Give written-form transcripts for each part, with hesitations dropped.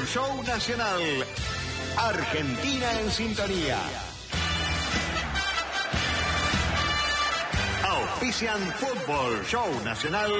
Show Nacional. Argentina en sintonía. Auspician Fútbol Show Nacional.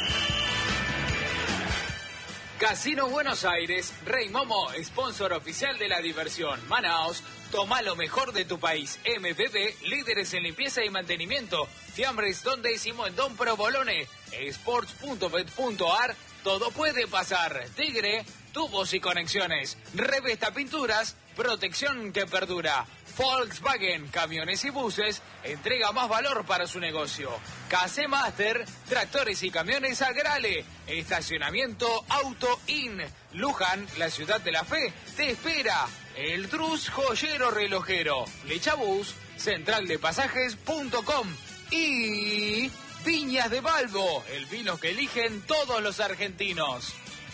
Casino Buenos Aires, Rey Momo, sponsor oficial de la diversión. Manaos, toma lo mejor de tu país. MPP, líderes en limpieza y mantenimiento. Fiambres Don Décimo en Don Provolone. Sports.bet.ar, todo puede pasar. Tigre, tubos y conexiones. Revesta Pinturas, protección que perdura. Volkswagen, camiones y buses, entrega más valor para su negocio. KC Master, tractores y camiones Agrale. Estacionamiento Auto In. Luján, la ciudad de la fe, te espera. El Trus, joyero relojero. Lechabús, centraldepasajes.com. Y Viñas de Balbo, el vino que eligen todos los argentinos.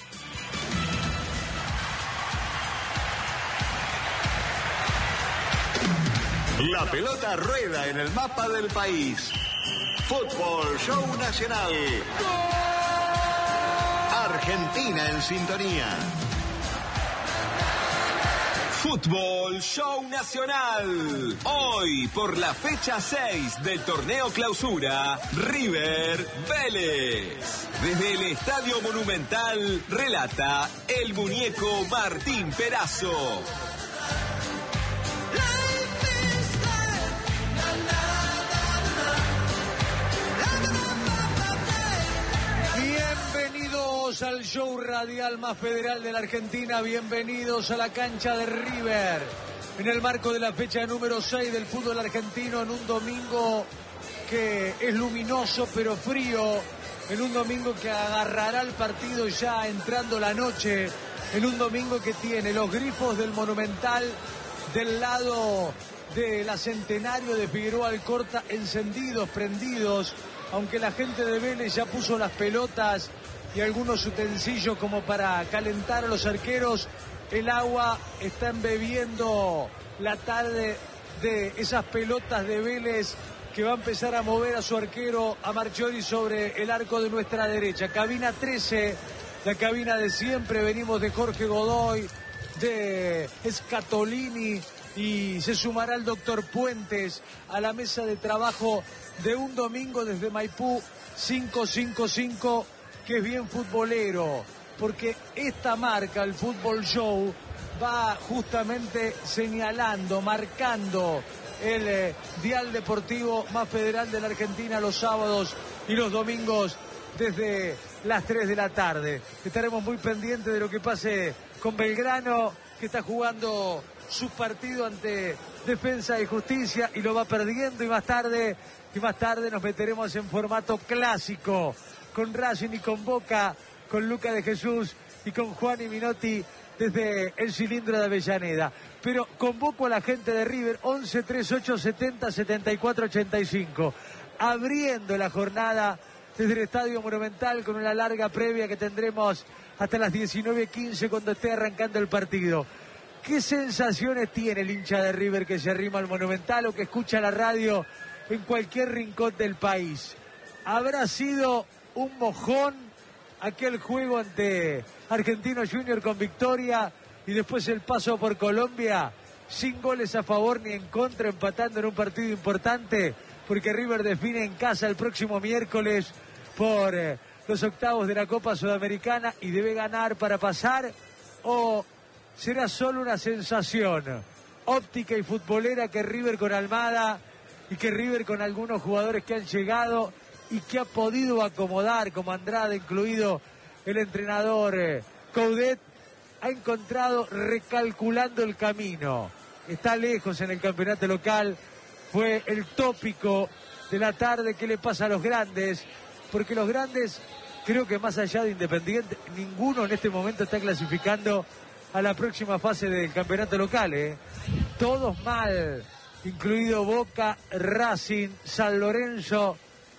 La pelota rueda en el mapa del país. Fútbol Show Nacional. Argentina en sintonía. Fútbol Show Nacional. Hoy, por la fecha 6 del torneo clausura, River Vélez. Desde el Estadio Monumental, relata el muñeco Martín Perazo. Bienvenidos al show radial más federal de la Argentina, bienvenidos a la cancha de River, en el marco de la fecha número 6 del fútbol argentino, en un domingo que es luminoso pero frío, en un domingo que agarrará el partido ya entrando la noche, en un domingo que tiene los grifos del Monumental del lado de la Centenario de Figueroa Alcorta encendidos, prendidos, aunque la gente de Vélez ya puso las pelotas y algunos utensilios como para calentar a los arqueros, el agua está embebiendo la tarde de esas pelotas de Vélez que va a empezar a mover a su arquero, a Marchiori, sobre el arco de nuestra derecha. Cabina 13, la cabina de siempre, venimos de Jorge Godoy, de Scatolini, y se sumará el doctor Puentes a la mesa de trabajo de un domingo desde Maipú 555, que es bien futbolero, porque esta marca, el Fútbol Show, va justamente señalando, marcando el dial deportivo más federal de la Argentina los sábados y los domingos desde las 3 de la tarde. Estaremos muy pendientes de lo que pase con Belgrano, que está jugando su partido ante Defensa y Justicia y lo va perdiendo, y más tarde nos meteremos en formato clásico con Racing y con Boca, con Luca de Jesús y con Juan y Minotti desde el cilindro de Avellaneda. Pero convoco a la gente de River, 11 38 70 74 85, abriendo la jornada desde el Estadio Monumental con una larga previa que tendremos hasta las 19:15 cuando esté arrancando el partido. ¿Qué sensaciones tiene el hincha de River que se arrima al Monumental o que escucha la radio en cualquier rincón del país? ¿Habrá sido un mojón aquel juego ante Argentino Junior con victoria y después el paso por Colombia sin goles a favor ni en contra, empatando en un partido importante, porque River define en casa el próximo miércoles por los octavos de la Copa Sudamericana y debe ganar para pasar? ¿O será solo una sensación óptica y futbolera que River con Almada y que River con algunos jugadores que han llegado y que ha podido acomodar, como Andrade, incluido el entrenador Coudet, ha encontrado recalculando el camino? Está lejos en el campeonato local, fue el tópico de la tarde. ¿Qué le pasa a los grandes? Porque los grandes, creo que más allá de Independiente, ninguno en este momento está clasificando a la próxima fase del campeonato local, Todos mal, incluido Boca, Racing, San Lorenzo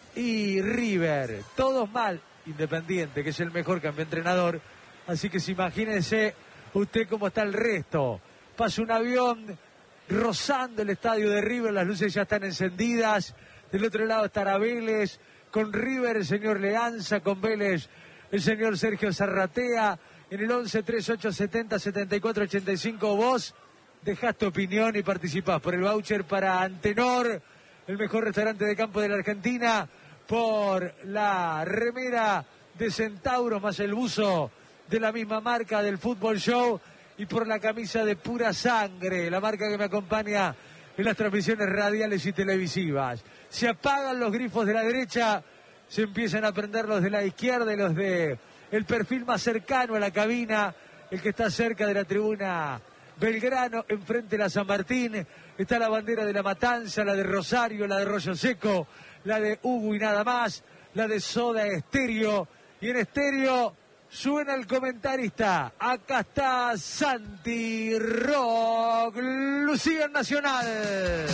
y River. Todos mal, Independiente, que es el mejor cambio entrenador. Así que imagínense usted cómo está el resto. Pasa un avión rozando el estadio de River, las luces ya están encendidas. Del otro lado estará Vélez, con River el señor Leanza, con Vélez el señor Sergio Zarratea, en el 11 38 70 74 85. Vos dejás tu opinión y participás por el voucher para Antenor, el mejor restaurante de campo de la Argentina, por la remera de Centauros más el buzo de la misma marca del Fútbol Show y por la camisa de Pura Sangre, la marca que me acompaña en las transmisiones radiales y televisivas. Se apagan los grifos de la derecha, se empiezan a prender los de la izquierda y los de el perfil más cercano a la cabina, el que está cerca de la tribuna Belgrano, enfrente de la San Martín. Está la bandera de La Matanza, la de Rosario, la de Rollo Seco, la de Hugo y nada más, la de Soda Estéreo. Y en estéreo suena el comentarista. Acá está Santi Rock, Lucía Nacional.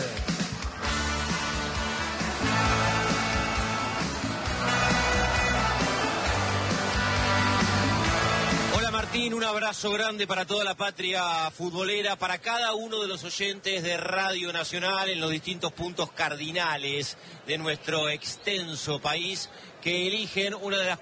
Martín, un abrazo grande para toda la patria futbolera, para cada uno de los oyentes de Radio Nacional en los distintos puntos cardinales de nuestro extenso país que eligen una de las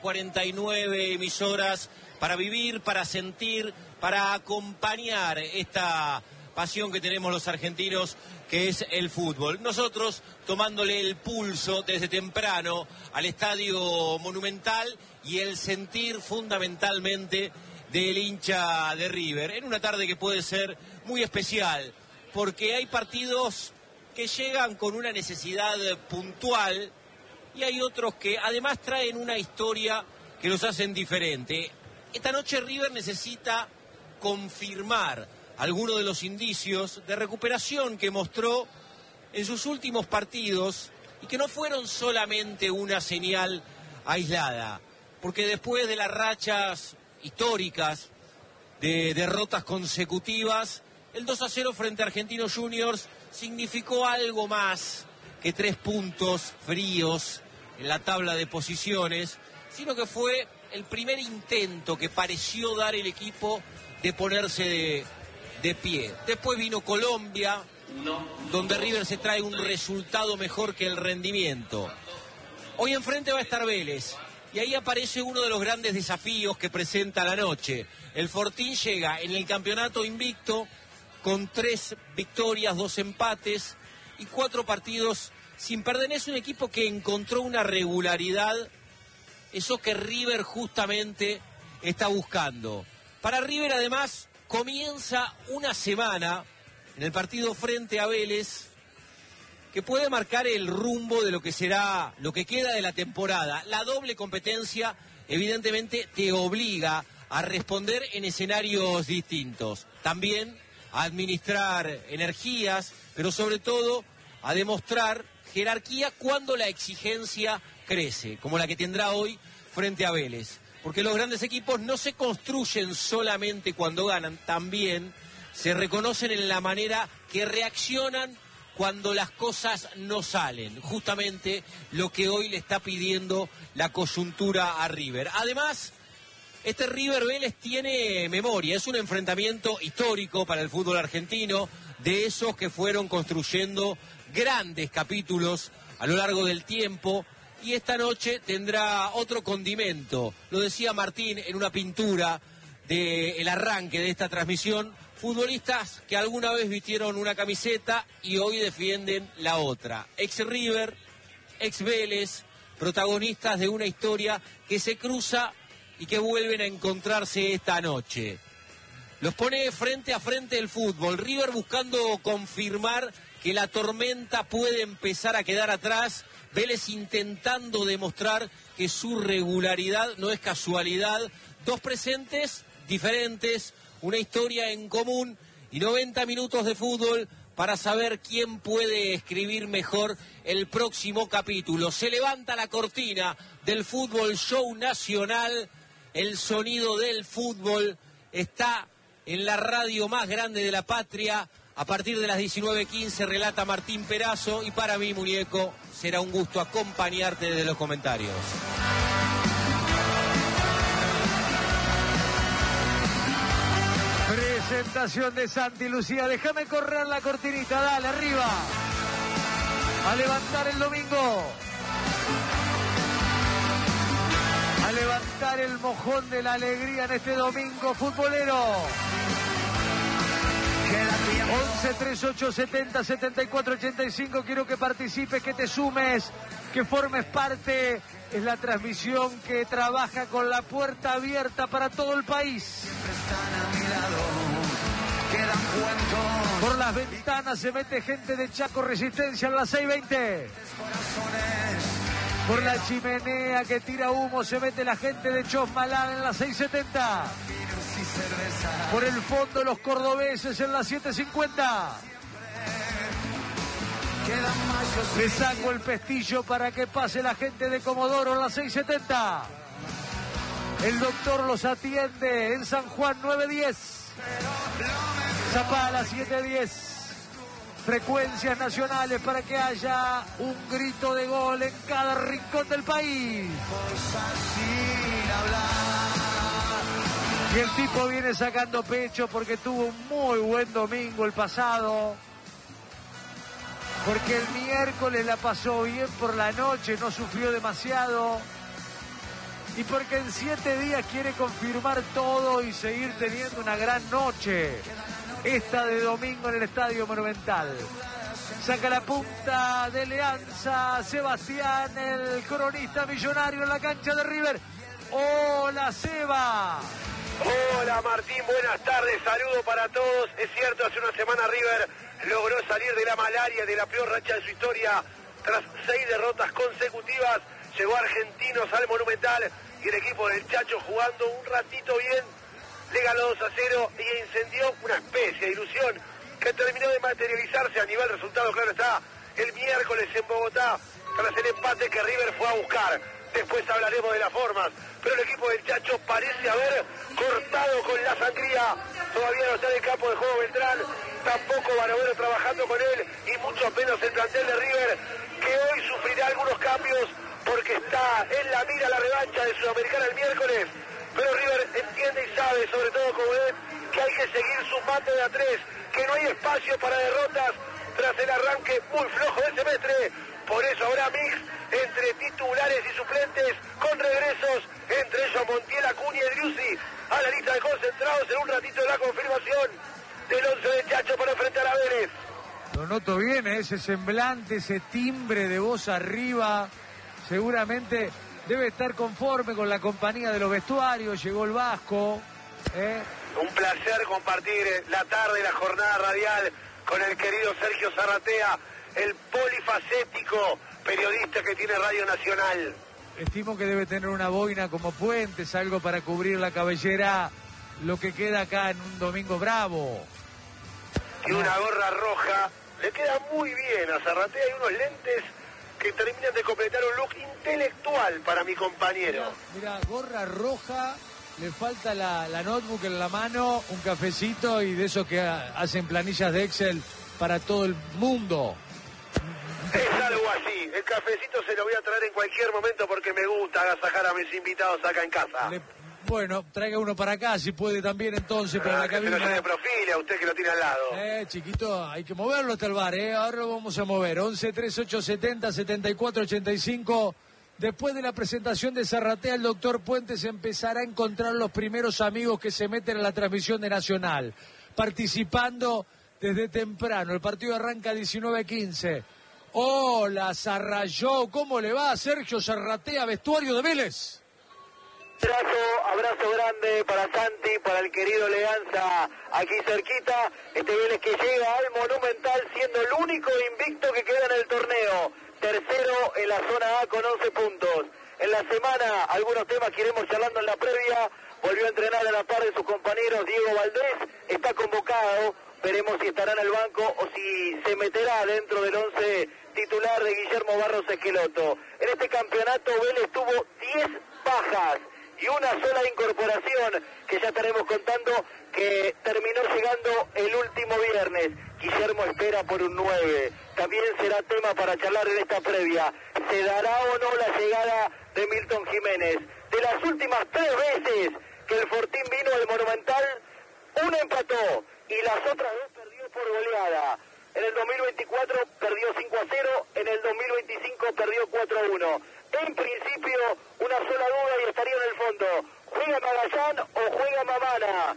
49 emisoras para vivir, para sentir, para acompañar esta pasión que tenemos los argentinos, que es el fútbol. Nosotros tomándole el pulso desde temprano al Estadio Monumental y el sentir fundamentalmente del hincha de River, en una tarde que puede ser muy especial, porque hay partidos que llegan con una necesidad puntual y hay otros que además traen una historia que los hacen diferente. Esta noche River necesita confirmar algunos de los indicios de recuperación que mostró en sus últimos partidos y que no fueron solamente una señal aislada, porque después de las rachas históricas de derrotas consecutivas, el 2-0 frente a Argentinos Juniors significó algo más que 3 puntos fríos en la tabla de posiciones, sino que fue el primer intento que pareció dar el equipo de ponerse de pie. Después vino Colombia, donde River se trae un resultado mejor que el rendimiento. Hoy enfrente va a estar Vélez. Y ahí aparece uno de los grandes desafíos que presenta la noche. El Fortín llega en el campeonato invicto con 3 victorias, 2 empates y 4 partidos sin perder. Es un equipo que encontró una regularidad, eso que River justamente está buscando. Para River además comienza una semana en el partido frente a Vélez que puede marcar el rumbo de lo que será, lo que queda de la temporada. La doble competencia evidentemente te obliga a responder en escenarios distintos. También a administrar energías, pero sobre todo a demostrar jerarquía cuando la exigencia crece, como la que tendrá hoy frente a Vélez. Porque los grandes equipos no se construyen solamente cuando ganan, también se reconocen en la manera que reaccionan cuando las cosas no salen, justamente lo que hoy le está pidiendo la coyuntura a River. Además, este River Vélez tiene memoria, es un enfrentamiento histórico para el fútbol argentino, de esos que fueron construyendo grandes capítulos a lo largo del tiempo, y esta noche tendrá otro condimento. Lo decía Martín en una pintura del arranque de esta transmisión: futbolistas que alguna vez vistieron una camiseta y hoy defienden la otra. Ex River, ex Vélez, protagonistas de una historia que se cruza y que vuelven a encontrarse esta noche. Los pone frente a frente el fútbol. River buscando confirmar que la tormenta puede empezar a quedar atrás. Vélez intentando demostrar que su regularidad no es casualidad. 2 presentes diferentes, una historia en común y 90 minutos de fútbol para saber quién puede escribir mejor el próximo capítulo. Se levanta la cortina del Fútbol Show Nacional. El sonido del fútbol está en la radio más grande de la patria. A partir de las 19:15 relata Martín Perazo y para mí, muñeco, será un gusto acompañarte desde los comentarios. Presentación de Santi, Lucía. Déjame correr la cortinita, dale, arriba. A levantar el domingo. A levantar. levantar el mojón de la alegría en este domingo futbolero. 11 38 70 74 85. Quiero que participes, que te sumes, que formes parte. Es la transmisión que trabaja con la puerta abierta para todo el país. Por las ventanas se mete gente de Chaco Resistencia en la 620. Por la chimenea que tira humo se mete la gente de Chosmalal en la 670. Por el fondo los cordobeses en la 750. Le saco el pestillo para que pase la gente de Comodoro en la 670. El doctor los atiende en San Juan 910. Zapala 710. Frecuencias nacionales para que haya un grito de gol en cada rincón del país. Y el tipo viene sacando pecho porque tuvo un muy buen domingo el pasado. Porque el miércoles la pasó bien por la noche, no sufrió demasiado. Y porque en 7 días quiere confirmar todo y seguir teniendo una gran noche. Esta de domingo en el Estadio Monumental. Saca la punta de Leanza Sebastián, el cronista millonario en la cancha de River. ¡Hola, Seba! Hola Martín, buenas tardes, saludo para todos. Es cierto, hace una semana River logró salir de la malaria, de la peor racha de su historia. Tras 6 derrotas consecutivas, llegó Argentinos al Monumental y el equipo del Chacho, jugando un ratito bien, le ganó 2-0 y incendió una especie de ilusión que terminó de materializarse a nivel resultado, claro está, el miércoles en Bogotá, tras el empate que River fue a buscar. Después hablaremos de las formas, pero el equipo del Chacho parece haber cortado con la sangría. Todavía no está en el campo de juego Beltrán, tampoco Barovero trabajando con él, y mucho menos el plantel de River, que hoy sufrirá algunos cambios porque está en la mira la revancha de Sudamericana el miércoles. Pero River entiende y sabe, sobre todo como es, que hay que seguir sumando de a 3, que no hay espacio para derrotas tras el arranque muy flojo del semestre. Por eso habrá mix entre titulares y suplentes, con regresos entre ellos Montiel, Acuña y Driussi a la lista de concentrados en un ratito de la confirmación del 11 de Chacho para enfrentar a Vélez. Lo noto bien, ese semblante, ese timbre de voz arriba. Seguramente debe estar conforme con la compañía de los vestuarios. Llegó el Vasco. Un placer compartir la tarde, la jornada radial con el querido Sergio Zarratea, el polifacético periodista que tiene Radio Nacional. Estimo que debe tener una boina como Puentes, algo para cubrir la cabellera, lo que queda acá en un domingo bravo. Tiene una gorra roja, le queda muy bien a Zarratea, y unos lentes que terminan de completar un look intelectual para mi compañero. Mira, gorra roja, le falta la notebook en la mano, un cafecito y de esos que hacen planillas de Excel para todo el mundo. Es algo así, el cafecito se lo voy a traer en cualquier momento porque me gusta agasajar a mis invitados acá en casa. Bueno, traiga uno para acá, si puede también entonces, para la cabina. Pero de profil, a usted que lo tiene al lado. Chiquito, hay que moverlo hasta el bar, ahora lo vamos a mover. 11 38 70 74 85. Después de la presentación de Zarratea, el doctor Puentes empezará a encontrar los primeros amigos que se meten en la transmisión de Nacional, participando desde temprano. El partido arranca 19:15. Hola, Zarrayó, ¿cómo le va a Sergio Zarratea, vestuario de Vélez? Abrazo grande para Santi, para el querido Leanza, aquí cerquita. Este Vélez que llega al Monumental siendo el único invicto que queda en el torneo. Tercero en la zona A con 11 puntos. En la semana, algunos temas que iremos charlando en la previa. Volvió a entrenar a la par de sus compañeros. Diego Valdés está convocado. Veremos si estará en el banco o si se meterá dentro del 11 titular de Guillermo Barros Esqueloto. En este campeonato Vélez tuvo 10 bajas y una sola incorporación que ya estaremos contando, que terminó llegando el último viernes. Guillermo espera por un 9. También será tema para charlar en esta previa. ¿Se dará o no la llegada de Milton Jiménez? De las últimas 3 veces que el Fortín vino al Monumental, una empató y las otras 2 perdió por goleada. En el 2024 perdió 5-0, en el 2025 perdió 4-1. En principio, una sola duda y estaría en el fondo. ¿Juega Magallán o juega Mamana?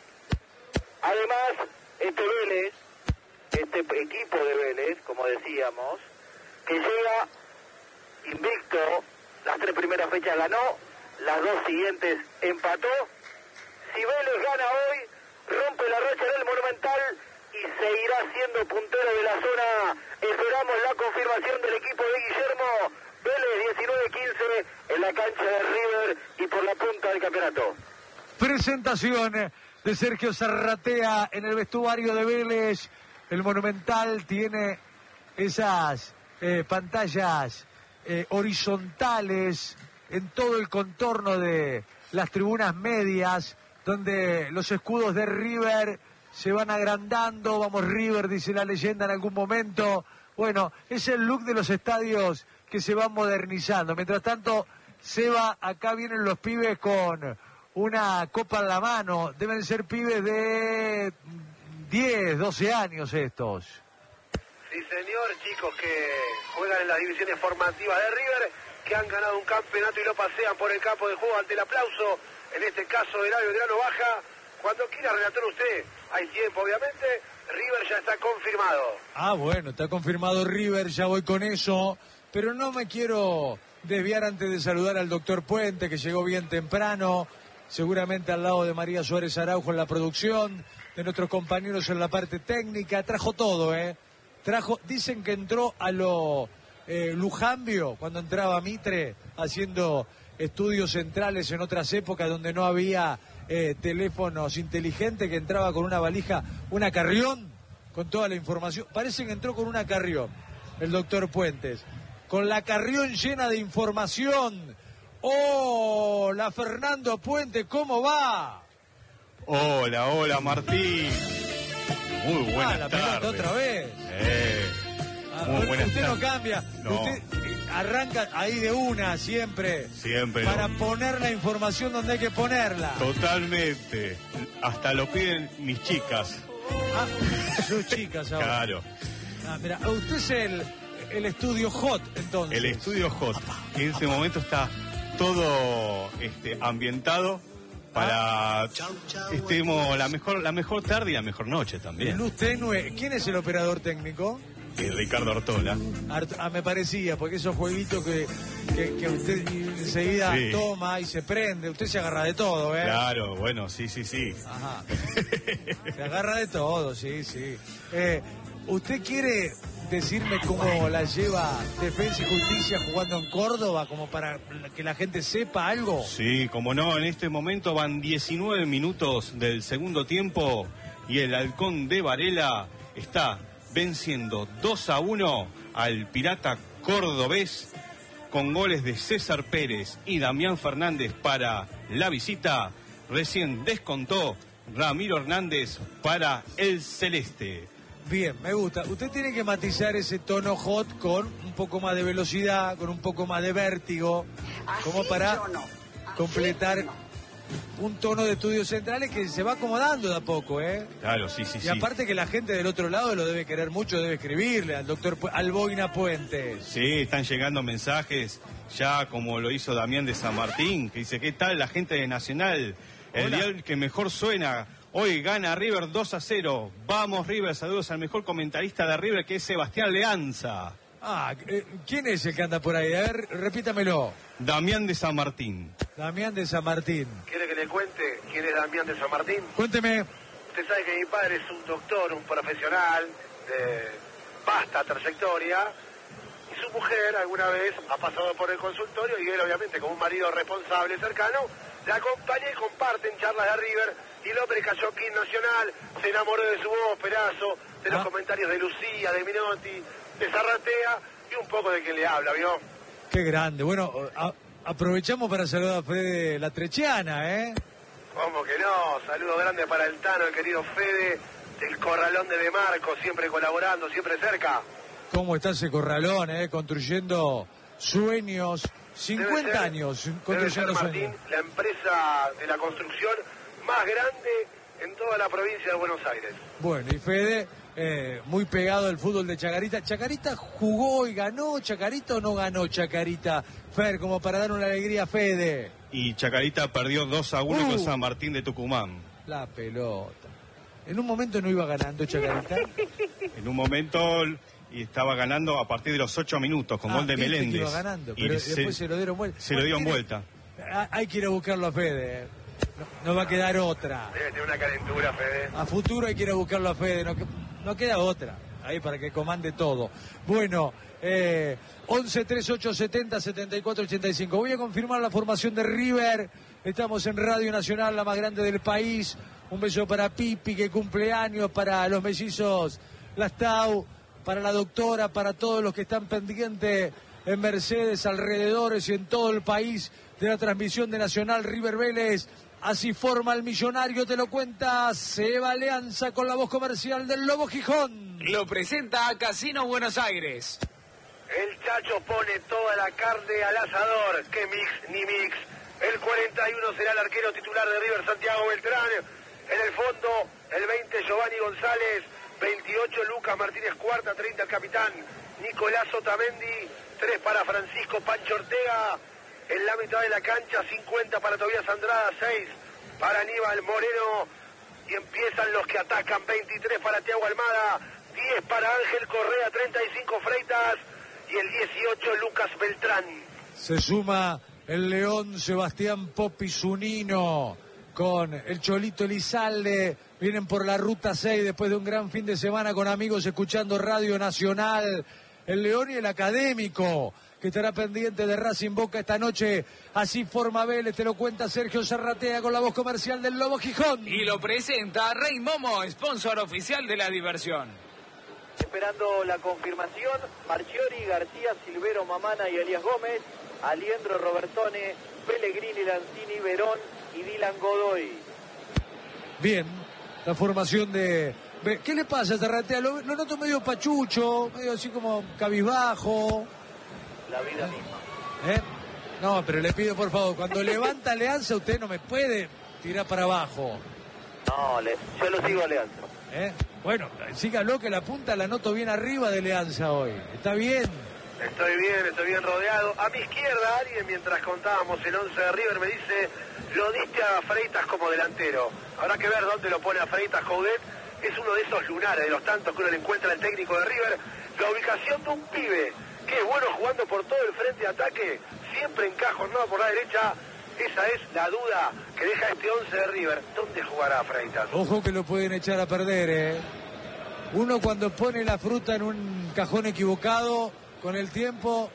Además, este Vélez, este equipo de Vélez, como decíamos, que llega invicto, las 3 primeras fechas ganó, las 2 siguientes empató. Si Vélez gana hoy, rompe la racha en el Monumental y seguirá siendo puntero de la zona. Esperamos la confirmación del equipo de Guillermo. Vélez 19-15 en la cancha de River y por la punta del campeonato. Presentación de Sergio Zarratea en el vestuario de Vélez. El Monumental tiene esas pantallas horizontales en todo el contorno de las tribunas medias, donde los escudos de River se van agrandando. Vamos River, dice la leyenda en algún momento. Bueno, es el look de los estadios que se van modernizando. Mientras tanto, Seba, acá vienen los pibes con una copa en la mano. Deben ser pibes de 10, 12 años estos. Sí, señor, chicos que juegan en las divisiones formativas de River, que han ganado un campeonato y lo pasean por el campo de juego ante el aplauso, en este caso del Belgrano Baja. Cuando quiera relatar usted, hay tiempo obviamente, River ya está confirmado. Ah, bueno, está confirmado River, ya voy con eso, pero no me quiero desviar antes de saludar al doctor Puente, que llegó bien temprano, seguramente al lado de María Suárez Araujo en la producción, de nuestros compañeros en la parte técnica, trajo todo, dicen que entró a lo Lujambio, cuando entraba Mitre, haciendo estudios centrales en otras épocas donde no había teléfonos inteligentes, que entraba con una valija, una carrión, con toda la información. Parece que entró con una carrión, el doctor Puentes, con la carrión llena de información. Hola, Fernando Puente, ¿cómo va? Hola, Martín. Muy buenas la tardes. pelota otra vez. Muy buenas usted tardes. no cambia, No. Usted arranca ahí de una siempre. Siempre. Para no. poner la información donde hay que ponerla. Totalmente. Hasta lo piden mis chicas. Ah, sus chicas ahora. Claro. Ah, mira, usted es el estudio Hot, entonces. El estudio Hot. Que en este momento está todo ambientado para estemos la mejor tarde y la mejor noche también. Luz tenue. ¿Quién es el operador técnico? Ricardo Ortola. Me parecía, porque esos jueguitos que usted enseguida Sí. toma y se prende, usted se agarra de todo, ¿eh? Claro, bueno, sí. Ajá. Se agarra de todo, sí. ¿Usted quiere decirme cómo la lleva Defensa y Justicia jugando en Córdoba, como para que la gente sepa algo? Sí, como no, en este momento van 19 minutos del segundo tiempo y el Halcón de Varela está venciendo 2-1 al Pirata Cordobés con goles de César Pérez y Damián Fernández para la visita. Recién descontó Ramiro Hernández para el Celeste. Bien, me gusta. Usted tiene que matizar ese tono hot con un poco más de velocidad, con un poco más de vértigo, como para completar un tono de estudios centrales que se va acomodando de a poco, ¿eh? Claro, sí. Y aparte que la gente del otro lado lo debe querer mucho, debe escribirle al doctor Alboina Puentes. Sí, están llegando mensajes, ya como lo hizo Damián de San Martín, que dice, ¿qué tal la gente de Nacional? El Hola. dial que mejor suena. Hoy gana River 2-0. Vamos River, saludos al mejor comentarista de River, que es Sebastián Leanza. Ah, ¿quién es el que anda por ahí? A ver, repítamelo. Damián de San Martín. Damián de San Martín. ¿Quiere que le cuente quién es Damián de San Martín? Cuénteme. Usted sabe que mi padre es un doctor, un profesional de vasta trayectoria, y su mujer alguna vez ha pasado por el consultorio y él obviamente como un marido responsable cercano la acompaña y comparten charlas de River y el hombre cayó aquí en Nacional, se enamoró de su voz, Perazo, de los comentarios de Lucía, de Minotti, de Zarratea y un poco de quien le habla, ¿vio? Qué grande. Bueno, aprovechamos para saludar a Fede La Trechiana, ¿eh? ¿Cómo que no? Saludo grande para el Tano, el querido Fede, del Corralón de Marco, siempre colaborando, siempre cerca. ¿Cómo está ese corralón, construyendo sueños? 50 años Debe construyendo ser, Martín, sueños. la empresa de la construcción más grande en toda la provincia de Buenos Aires. Bueno, y Fede muy pegado al fútbol de Chacarita. ¿Chacarita jugó y ganó Chacarita o no ganó Chacarita? Fer, como para dar una alegría a Fede. Y Chacarita perdió 2-1 con San Martín de Tucumán. La pelota. En un momento no iba ganando Chacarita. En un momento y estaba ganando a partir de los 8 minutos con gol de Meléndez. Iba ganando, pero después se lo dieron vuelta. Se lo dieron vuelta. Hay que ir a buscarlo a Fede. No va a quedar otra. Debe tener una calentura, Fede. A futuro hay que ir a buscarlo a Fede. No queda otra. Ahí para que comande todo. Bueno, 11 38 70 74 85. Voy a confirmar la formación de River. Estamos en Radio Nacional, la más grande del país. Un beso para Pipi, que cumple años, para los mellizos Lastau, para la doctora, para todos los que están pendientes en Mercedes, alrededores y en todo el país de la transmisión de Nacional River Vélez. Así forma el millonario, te lo cuenta Seba Alianza con la voz comercial del Lobo Gijón. Lo presenta a Casino Buenos Aires. El Chacho pone toda la carne al asador. ¿Qué mix ni mix? El 41 será el arquero titular de River, Santiago Beltrán. En el fondo, el 20 Giovanni González, 28 Lucas Martínez Cuarta, 30 el capitán Nicolás Otamendi, 3 para Francisco Pancho Ortega. En la mitad de la cancha, 50 para Tobías Andrada, 6 para Aníbal Moreno. Y empiezan los que atacan, 23 para Thiago Almada, 10 para Ángel Correa, 35 Freitas y el 18 Lucas Beltrán. Se suma el León Sebastián Popi Zunino con el Cholito Elizalde. Vienen por la ruta 6 después de un gran fin de semana con amigos escuchando Radio Nacional. El León y el Académico, que estará pendiente de Racing Boca esta noche. Así forma Vélez, te lo cuenta Sergio Zarratea con la voz comercial del Lobo Gijón. Y lo presenta Rey Momo, sponsor oficial de la diversión. Esperando la confirmación, Marchiori, García, Silvero, Mamana y Elías Gómez, Aliendro, Robertone, Pellegrini, Lanzini, Verón y Dylan Godoy. Bien, la formación de... ¿Qué le pasa a Zarratea? Lo noto medio pachucho, medio así como cabizbajo. La vida misma. No, pero le pido por favor, cuando levanta Alianza usted no me puede tirar para abajo. No, yo lo sigo a Alianza. Bueno, sígalo que la punta la noto bien arriba de Alianza hoy. ¿Está bien? Estoy bien rodeado. A mi izquierda, alguien, mientras contábamos el 11 de River, me dice, lo diste a Freitas como delantero. Habrá que ver dónde lo pone a Freitas Coudet. Es uno de esos lunares, de los tantos que uno le encuentra al técnico de River. La ubicación de un pibe que es bueno jugando por todo el frente de ataque, siempre encaja jornada por la derecha. Esa es la duda que deja este 11 de River. ¿Dónde jugará Freitas? Ojo que lo pueden echar a perder, Uno cuando pone la fruta en un cajón equivocado, con el tiempo,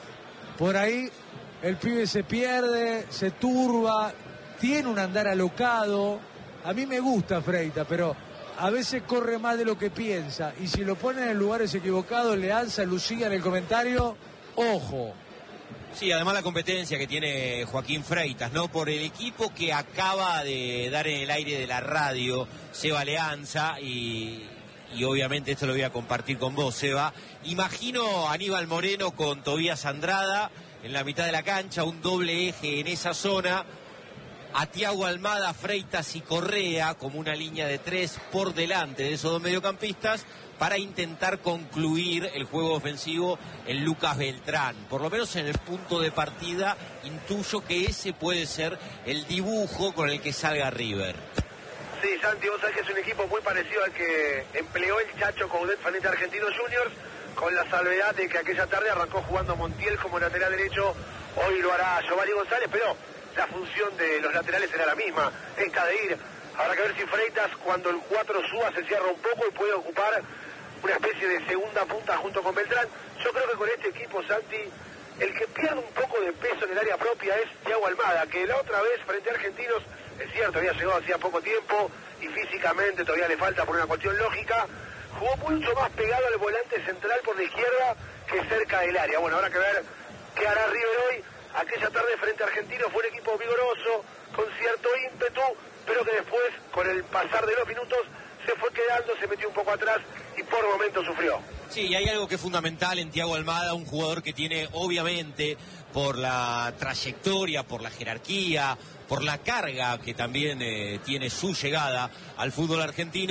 por ahí el pibe se pierde, se turba, tiene un andar alocado. A mí me gusta Freitas, pero a veces corre más de lo que piensa. Y si lo ponen en lugares equivocados, Leanza, Lucía en el comentario, ojo. Sí, además la competencia que tiene Joaquín Freitas, ¿no? Por el equipo que acaba de dar en el aire de la radio, Seba Alianza, y obviamente esto lo voy a compartir con vos, Seba. Imagino a Aníbal Moreno con Tobías Andrada en la mitad de la cancha, un doble eje en esa zona. A Thiago Almada, Freitas y Correa como una línea de 3 por delante de esos dos mediocampistas para intentar concluir el juego ofensivo en Lucas Beltrán. Por lo menos en el punto de partida intuyo que ese puede ser el dibujo con el que salga River. Sí, Santi, vos sabés que es un equipo muy parecido al que empleó el Chacho Coudet frente a Argentinos Juniors, con la salvedad de que aquella tarde arrancó jugando Montiel como lateral derecho, hoy lo hará Giovanni González, pero la función de los laterales será la misma, esta de ir. Habrá que ver si Freitas, cuando el 4 suba, se cierra un poco y puede ocupar una especie de segunda punta junto con Beltrán. Yo creo que con este equipo, Santi, el que pierde un poco de peso en el área propia es Thiago Almada, que la otra vez frente a Argentinos, es cierto, había llegado hacía poco tiempo y físicamente todavía le falta por una cuestión lógica, jugó mucho más pegado al volante central por la izquierda que cerca del área. Bueno, habrá que ver qué hará River hoy. Aquella tarde frente a Argentinos fue un equipo vigoroso, con cierto ímpetu, pero que después, con el pasar de los minutos, se fue quedando, se metió un poco atrás y por momentos sufrió. Sí, y hay algo que es fundamental en Thiago Almada, un jugador que tiene, obviamente, por la trayectoria, por la jerarquía, por la carga que también tiene su llegada al fútbol argentino,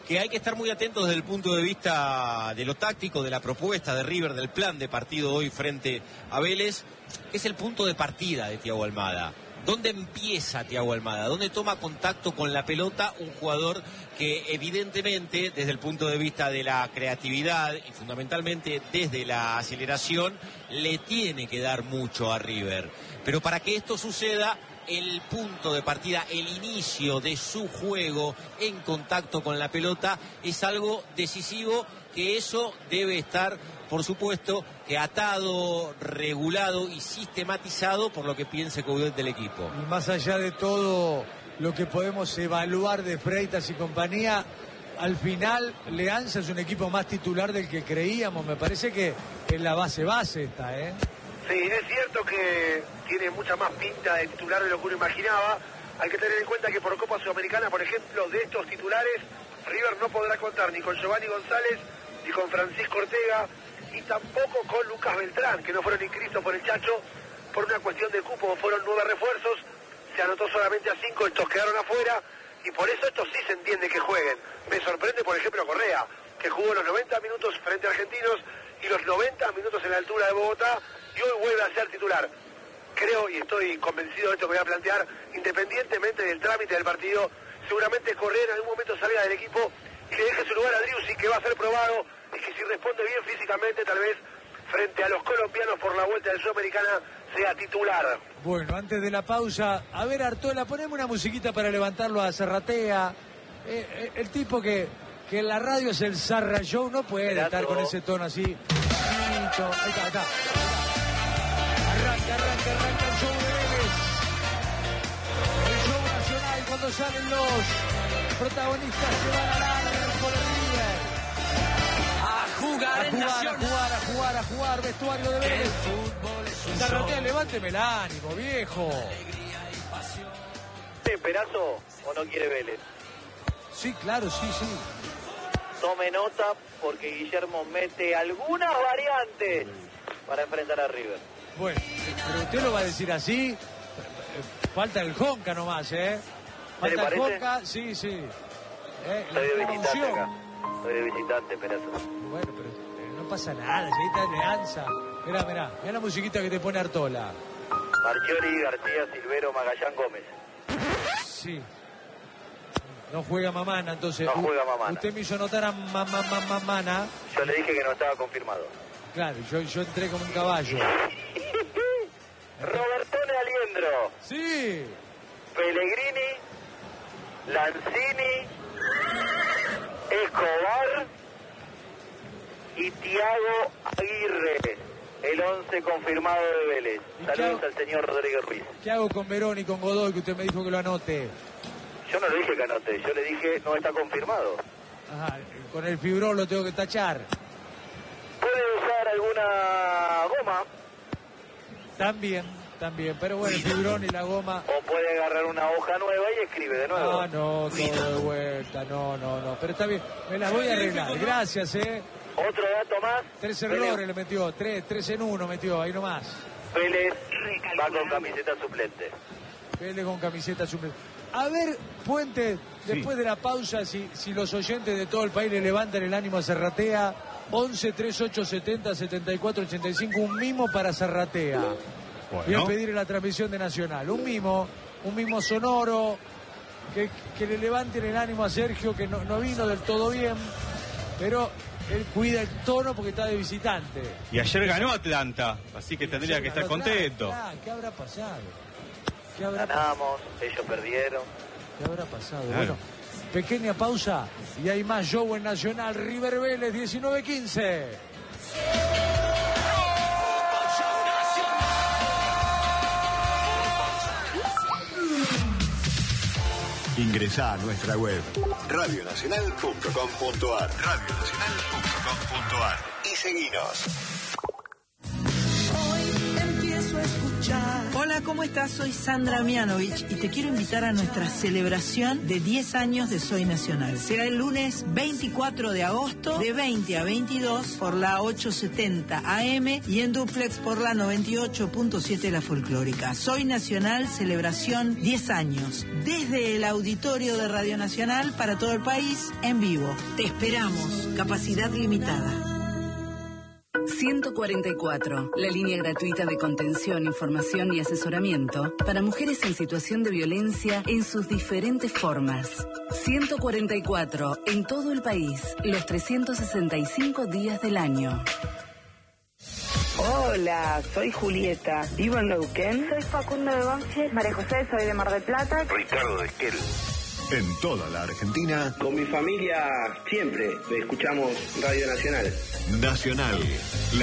que hay que estar muy atentos desde el punto de vista de lo táctico, de la propuesta de River, del plan de partido hoy frente a Vélez, que es el punto de partida de Thiago Almada. ¿Dónde empieza Thiago Almada? ¿Dónde toma contacto con la pelota un jugador que evidentemente desde el punto de vista de la creatividad y fundamentalmente desde la aceleración le tiene que dar mucho a River? Pero para que esto suceda, el punto de partida, el inicio de su juego en contacto con la pelota es algo decisivo, que eso debe estar, por supuesto, que atado, regulado y sistematizado por lo que piense Coudet del equipo. Y más allá de todo lo que podemos evaluar de Freitas y compañía, al final Leanza es un equipo más titular del que creíamos. Me parece que es la base esta, ¿eh? Sí, es cierto que tiene mucha más pinta de titular de lo que uno imaginaba. Hay que tener en cuenta que por Copa Sudamericana, por ejemplo, de estos titulares, River no podrá contar ni con Giovanni González, ni con Francisco Ortega, y tampoco con Lucas Beltrán, que no fueron inscritos por el Chacho por una cuestión de cupo. Fueron 9 refuerzos, se anotó solamente a 5, estos quedaron afuera, y por eso estos sí se entiende que jueguen. Me sorprende, por ejemplo, Correa, que jugó los 90 minutos frente a Argentinos y los 90 minutos en la altura de Bogotá, y hoy vuelve a ser titular. Creo, y estoy convencido de esto que voy a plantear, independientemente del trámite del partido, seguramente Correa en algún momento salga del equipo y le deje su lugar a Driussi, que va a ser probado, y que si responde bien físicamente, tal vez frente a los colombianos por la vuelta de Sudamericana, sea titular. Bueno, antes de la pausa, a ver, Artola, poneme una musiquita para levantarlo a Zarratea. El tipo que en la radio es el Zarra Show, no puede estar con ese tono así. Ahí está. Arranca el show de Vélez. El show nacional, cuando salen los protagonistas se van a dar por River. A jugar, vestuario de Vélez. Zarratea, levánteme el ánimo, viejo. ¿Perazo o no quiere Vélez? Sí, claro, sí. Tome nota porque Guillermo mete algunas variantes para enfrentar a River. Bueno, pero usted lo va a decir así. Falta el Jonca nomás, ¿eh? Falta el Jonca, sí. Estoy de visitante acá. Estoy de visitante, Perazo. Bueno, pero no pasa nada, si ahí está Leanza. Mirá la musiquita que te pone Artola. Marchiori, García, Silvero, Magallán, Gómez. Sí. No juega Mamana, entonces. No juega Mamana. Usted me hizo notar a Mamana. Yo le dije que no estaba confirmado. Claro, yo entré como un caballo. Robertone Aliendro. Sí. Pellegrini, Lanzini, Escobar y Thiago Aguirre. El 11 confirmado de Vélez. Saludos al señor Rodríguez Ruiz. ¿Qué hago con Verón y con Godoy, que usted me dijo que lo anote? Yo no le dije que anote, yo le dije no está confirmado. Ajá, con el fibrón lo tengo que tachar. ¿Puede usar alguna goma? También, pero bueno, el fibrón y la goma. O puede agarrar una hoja nueva y escribe de nuevo. No, todo de vuelta, no. Pero está bien, me las voy a arreglar. Gracias, Otro dato más. 3 errores le metió, 3 en 1 metió, ahí nomás. Vélez va con camiseta suplente. Vélez con camiseta suplente. A ver, Puente, después de la pausa, si los oyentes de todo el país le levantan el ánimo a Zarratea, 11 38 70 74 85, un mimo para Zarratea. Bueno. Voy a pedir en la transmisión de Nacional, un mimo sonoro, que le levanten el ánimo a Sergio, que no vino del todo bien, pero él cuida el tono porque está de visitante. Y ayer ganó Atlanta, así que tendría que estar contento. ¿Qué habrá pasado? Ganamos, ellos perdieron. ¿Qué habrá pasado? Claro. Bueno, pequeña pausa y hay más show en Nacional. River Vélez 19-15. Ingresá a nuestra web radionacional.com.ar y seguinos. Hoy empiezo a escuchar. Hola. Hola, ¿cómo estás? Soy Sandra Mianovich y te quiero invitar a nuestra celebración de 10 años de Soy Nacional. Será el lunes 24 de agosto de 20 a 22 por la 870 AM y en duplex por la 98.7 La Folclórica. Soy Nacional, celebración 10 años. Desde el auditorio de Radio Nacional para todo el país, en vivo. Te esperamos. Capacidad limitada. 144, la línea gratuita de contención, información y asesoramiento para mujeres en situación de violencia en sus diferentes formas. 144, en todo el país, los 365 días del año. Hola, soy Julieta, vivo en Neuquén. Soy Facundo de Banfield. María José, soy de Mar del Plata. Ricardo de Esquel. En toda la Argentina. Con mi familia siempre escuchamos Radio Nacional. Nacional, la